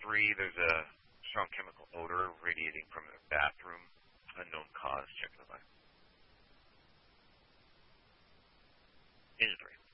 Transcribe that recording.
3, there's a strong chemical odor radiating from the bathroom. Unknown cause. Check the light. Engine 3.